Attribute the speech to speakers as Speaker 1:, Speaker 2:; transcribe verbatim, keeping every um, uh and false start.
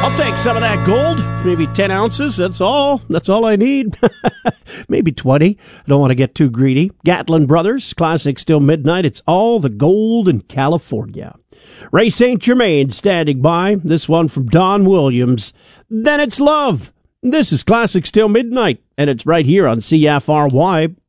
Speaker 1: I'll take some of that gold, maybe ten ounces. That's all. That's all I need. Maybe twenty. I don't want to get too greedy. Gatlin Brothers, classic Still Midnight. It's all the gold in California. Ray Saint Germain standing by. This one from Don Williams. Then It's Love. This is classic Still Midnight, and it's right here on C F R Y.